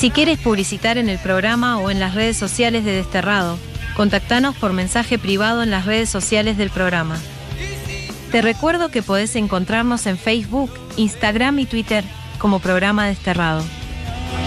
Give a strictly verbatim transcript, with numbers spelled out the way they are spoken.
Si quieres publicitar en el programa o en las redes sociales de Desterrado, contactanos por mensaje privado en las redes sociales del programa. Te recuerdo que podés encontrarnos en Facebook, Instagram y Twitter como Programa Desterrado.